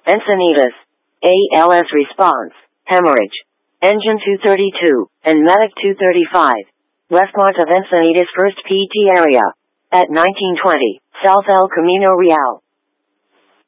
Encinitas. ALS response. Hemorrhage. Engine 232, and Medic 235. Westmont of Encinitas First PT area. At 1920, South El Camino Real.